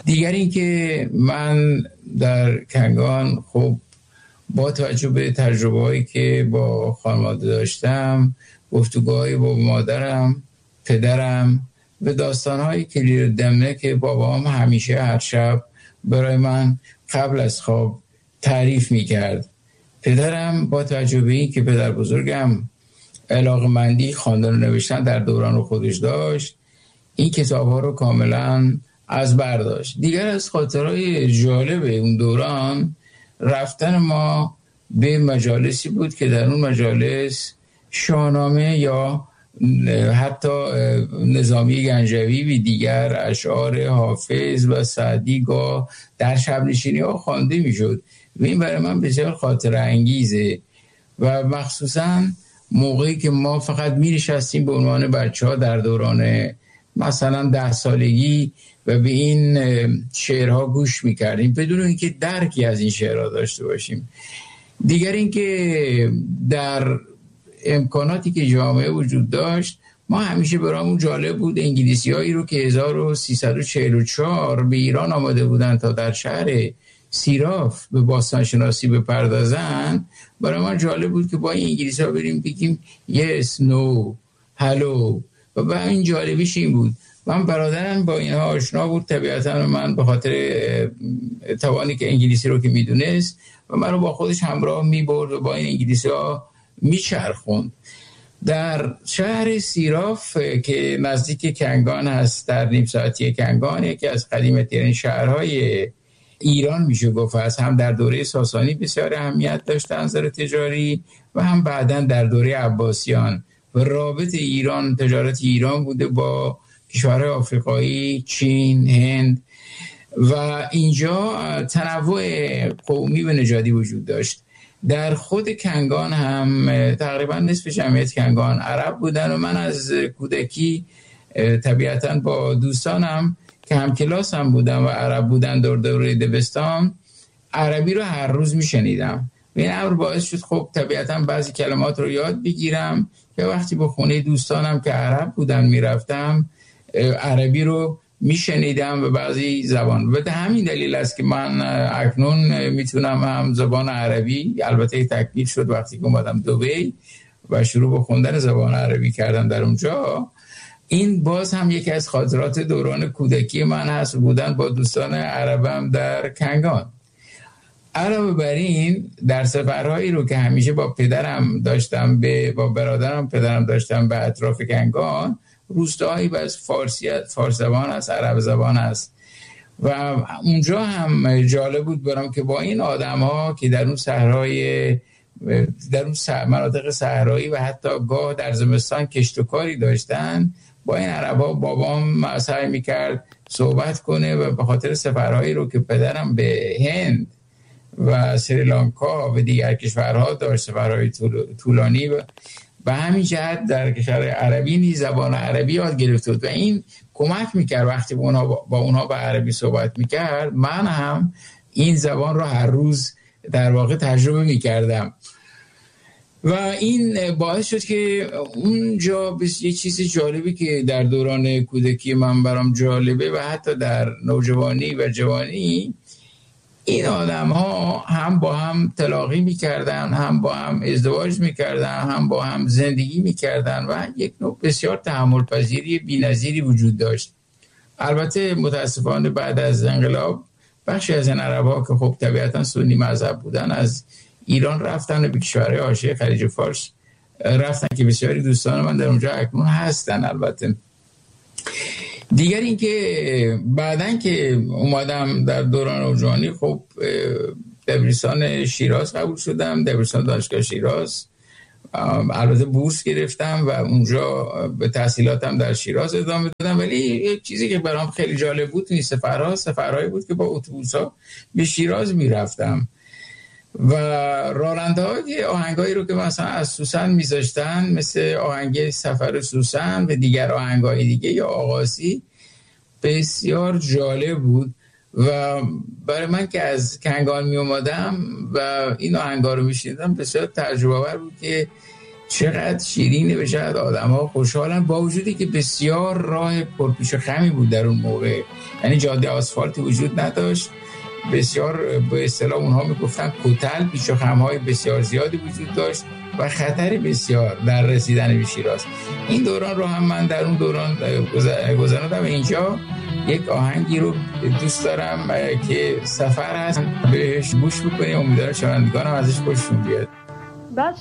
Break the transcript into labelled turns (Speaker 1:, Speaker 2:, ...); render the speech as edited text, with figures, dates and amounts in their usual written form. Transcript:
Speaker 1: دیگر این که من در کنگان خب با توجه به تجربه هایی که با خانواده داشتم، گفتگوهای با مادرم، پدرم و داستانهایی کلیر دمنه که بابام همیشه هر شب برای من قبل از خواب تعریف میکرد. پدرم با توجه به این که پدر بزرگم علاقه‌مندی خواندن و نوشتن در دوران خودش داشت، این کتاب‌ها رو کاملا از برداشت. دیگر از خاطرهای جالب اون دوران رفتن ما به مجالسی بود که در اون مجالس شاهنامه یا حتی نظامی گنجوی و دیگر اشعار حافظ و سعدی گاه در شب نشینی ها خوانده می شد و این برای من بسیار خاطر انگیزه و مخصوصا موقعی که ما فقط می نشستیم به عنوان بچه ها در دوران مثلا 10 سالگی و به این شعرها گوش می کردیم بدون اینکه درکی از این شعرها داشته باشیم. دیگر اینکه در امکاناتی که جامعه وجود داشت ما همیشه برامون جالب بود انگلیسی هایی رو که 1344 به ایران آمده بودن تا در شهر سیراف به باستانشناسی بپردازن، برای ما جالب بود که با این انگلیسی ها بریم بگیم yes, no, hello و با این جالبیش این بود. من برادرم با اینها آشنا بود طبیعتا من به خاطر توانی که انگلیسی رو که میدونست و من رو با خودش همراه میبرد و با این انگلیسی ها میچرخوند. در شهر سیراف که نزدیک کنگان هست، در نیم ساعتی کنگان، یکی از قدیمی‌ترین شهرهای ایران میشه گفت است. هم در دوره ساسانی بسیار اهمیت داشته از نظر تجاری و هم بعداً در دوره عباسیان و رابط ایران، تجارت ایران بوده با کشورهای آفریقایی، چین، هند و اینجا تنوع قومی و نژادی وجود داشت. در خود کنگان هم تقریبا نصف جمعیت کنگان عرب بودن و من از کودکی طبیعتاً با دوستانم که هم کلاس هم بودن و عرب بودن دوره دبستان عربی رو هر روز میشنیدم و این امر باعث شد خب طبیعتاً بعضی کلمات رو یاد بگیرم که وقتی به خونه دوستانم که عرب بودن میرفتم عربی رو میشنیدم و بعضی زبان و به همین دلیل است که من اکنون میتونم هم زبان عربی، البته تکمیل شد وقتی که اومدم دبی و شروع به خوندن زبان عربی کردم در اونجا. این باز هم یکی از خاطرات دوران کودکی من هست بودن با دوستان عربم در کنگان. علاوه بر این در سفرهایی رو که همیشه با پدرم داشتم با برادرم پدرم داشتم به اطراف کنگان، روستاهایی باز فارس زبان است، عرب زبان است و اونجا هم جالب بود برام که با این آدم ها که در اون صحرای در اون مناطق صحرایی و حتی گاه در زمستان کشت و کاری داشتن، با این عربا بابام سعی میکرد صحبت کنه و به خاطر سفرهایی رو که پدرم به هند و سریلانکا و دیگر کشورها داشت، سفرهای طولانی و همین جهت در کشور عربی نیز زبان عربی یاد گرفته بود و این کمک میکرد وقتی با اونها به عربی صحبت میکرد من هم این زبان رو هر روز در واقع تجربه میکردم و این باعث شد که اونجا یه چیز جالبی که در دوران کودکی من برام جالبه و حتی در نوجوانی و جوانی این آدم ها هم با هم تلاقی میکردن، هم با هم ازدواج میکردن، هم با هم زندگی میکردن و یک نوع بسیار تحمل پذیری بی‌نظیری وجود داشت. البته متاسفانه بعد از انقلاب بخشی از این عرب ها که خب طبیعتا سنی مذهب بودن از ایران رفتن و به کشورهای حاشیه خلیج فارس رفتن که بسیاری دوستان من در اونجا اکنون هستن. البته دیگر این که بعدن که اومدم در دوران نوجوانی خب دبیرستان شیراز قبول شدم، دبیرستان دانشگاه شیراز، البته بورس گرفتم و اونجا به تحصیلاتم در شیراز ادامه دادم. ولی یک چیزی که برام خیلی جالب بود این سفرهایی بود که با اتوبوس‌ها به شیراز میرفتم و راننده‌های آهنگایی رو که مثلا از سوسن میذاشتن مثل آهنگ سفر سوسن و دیگر آهنگای دیگه یا آغاسی بسیار جالب بود و برای من که از کنگان می اومدم و این آهنگا رو میشنیدم بسیار تجربه آور بود که چقدر شیرینه، به چقدر آدم ها خوشحالن، با وجودی که بسیار راه پرپیچ و خمی بود در اون موقع. یعنی جاده آسفالتی وجود نداشت، بسیار به اصطلاح اونها میگفتن کوتل، پیچ و خم‌های بسیار زیادی وجود داشت و خطر بسیار در رسیدن به شیراز. این دوران رو هم من در اون دوران گذراندم. اینجا یک آهنگی رو دوست دارم که سفر هست، بهش گوش بکنیم، امیدوارم شنوندگانم ازش خوششون بیاد.